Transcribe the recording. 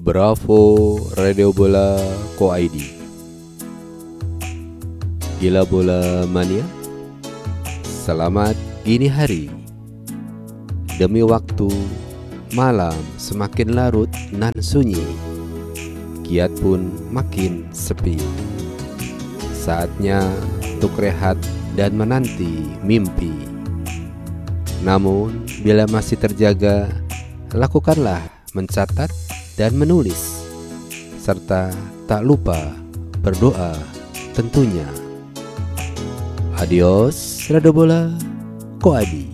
Bravo Radio Bola Ko ID. Gila bola mania, selamat gini hari. Demi waktu, malam semakin larut nan sunyi, kiat pun makin sepi. Saatnya untuk rehat dan menanti mimpi. Namun bila masih terjaga, lakukanlah mencatat dan menulis, serta tak lupa berdoa tentunya. Adios Radio Bola Ko ID.